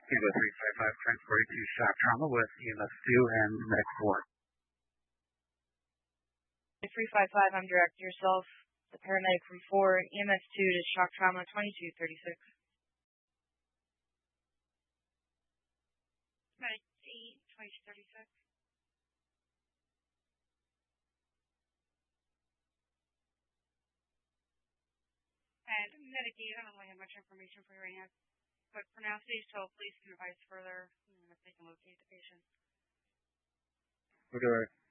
Kilo 355 transported to shock trauma with EMS 2 and Medic 4. 355, I'm direct yourself, the paramedic from 4, EMS 2 to shock trauma 2236. Medic 8, 2236. And Medic 8, I don't really have much information for you right now, but for now, stage 12, please can advise further if they can locate the patient. Okay.